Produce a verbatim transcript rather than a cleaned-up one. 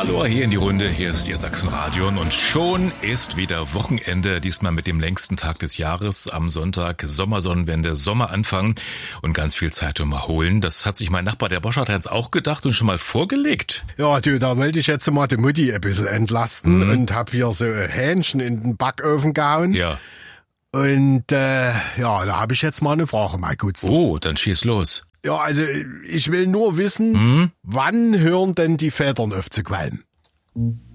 Hallo, hier in die Runde, hier ist Ihr Sachsenradion und schon ist wieder Wochenende, diesmal mit dem längsten Tag des Jahres am Sonntag, Sommersonnenwende, Sommeranfang und ganz viel Zeit zum Erholen. Das hat sich mein Nachbar, der Boschert, jetzt auch gedacht und schon mal vorgelegt. Ja, du, da wollte ich jetzt mal die Mutti ein bisschen entlasten Mhm. und hab hier so ein Hähnchen in den Backofen gehauen. Ja. Und äh, ja, da habe ich jetzt mal eine Frage, mein Gutster. Oh, dann schieß los. Ja, also ich will nur wissen, Mhm. wann hören denn die Vätern auf zu qualmen?